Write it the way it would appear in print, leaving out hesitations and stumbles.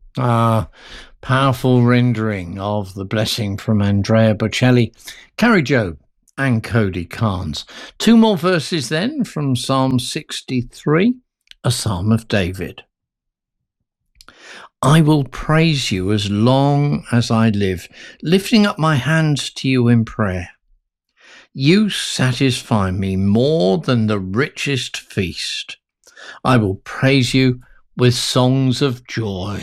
Powerful rendering of the blessing from Andrea Bocelli, Carrie Job, and Cody Carnes. Two more verses then from Psalm 63, a Psalm of David. I will praise you as long as I live, lifting up my hands to you in prayer. You satisfy me more than the richest feast. I will praise you with songs of joy.